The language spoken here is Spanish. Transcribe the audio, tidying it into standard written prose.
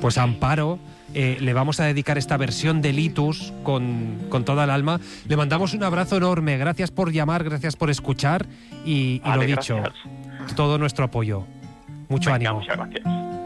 Pues a Amparo le vamos a dedicar esta versión de Litus con toda el alma. Le mandamos un abrazo enorme, gracias por llamar, gracias por escuchar y lo dicho, gracias. todo nuestro apoyo. Mucho ánimo. Muchas gracias.